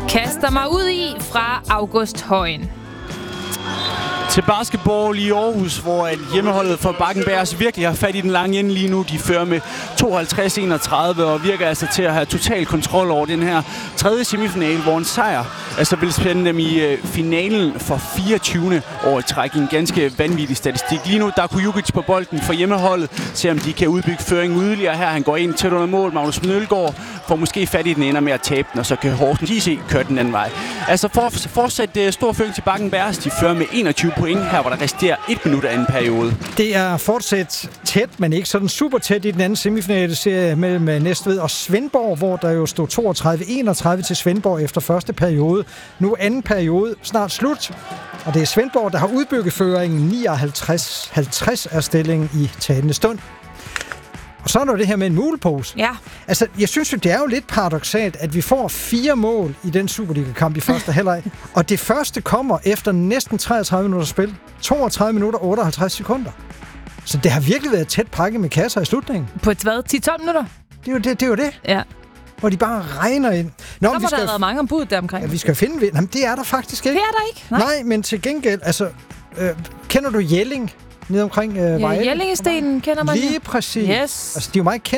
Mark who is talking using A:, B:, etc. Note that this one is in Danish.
A: kaster mig ud i fra August Højen.
B: Til basketball i Aarhus, hvor hjemmeholdet for Bakkenbergs virkelig har fat i den lange ende lige nu. De fører med 52-31 og virker altså til at have total kontrol over den her tredje semifinale, hvor en sejr altså vil spænde dem i finalen for 24. år i træk. En ganske vanvittig statistik. Lige nu Darko Jukic på bolden for hjemmeholdet. Se om de kan udbygge føringen yderligere her. Han går ind tæt under mål. Magnus Mølgaard får måske fat i den, ender med at tabe den, og så kan Horsens IC køre den anden vej. Altså fortsat stor føring til Bakkenbergs. De fører med 21 point her, hvor der resterer 1 minut af anden periode.
C: Det er fortsat tæt, men ikke sådan super tæt i den anden semifinale serie mellem Næstved og Svendborg, hvor der jo stod 32-31 til Svendborg efter første periode. Nu anden periode snart slut, og det er Svendborg, der har udbygget føringen 59-50 af stillingen i talende stund. Og så er der det her med en mulepose.
A: Ja.
C: Altså, jeg synes jo, det er jo lidt paradoksalt, at vi får 4 mål i den Superliga-kamp i første halvleg, og det første kommer efter næsten 33 minutter spil. 32 minutter og 58 sekunder. Så det har virkelig været tæt pakket med kasser i slutningen.
A: På et hvad? 10-12 minutter?
C: Det er jo det.
A: Ja.
C: Hvor de bare regner ind.
A: Nå, der må der have været mange ombud der omkring.
C: Ja, vi skal finde vind. Jamen, det er der faktisk ikke.
A: Det er der ikke?
C: Nej, men til gengæld, altså, kender du Jelling nede omkring Vejle?
A: Ja, Jellingestenen kender man.
C: Lige præcis.
A: Yes.
C: Altså, de er jo meget kendt